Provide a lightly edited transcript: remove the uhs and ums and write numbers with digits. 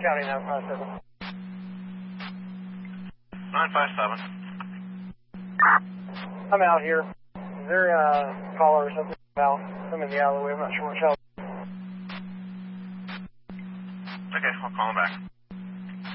County 957. 957. I'm out here. Is there a caller or something about? I'm in the alleyway. I'm not sure what's out. Okay, I'll call him back.